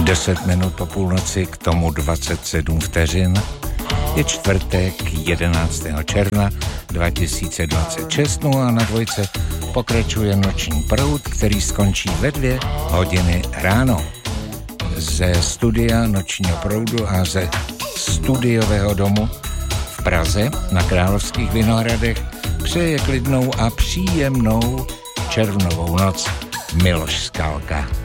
10 minut po půlnoci, k tomu 27 vteřin. Je čtvrtek 11. června 2026, no a na dvojce pokračuje noční proud, který skončí ve 2 hodiny ráno. Ze studia nočního proudu a ze studiového domu v Praze na Královských Vinohradech přeje klidnou a příjemnou červnovou noc Miloš Skalka.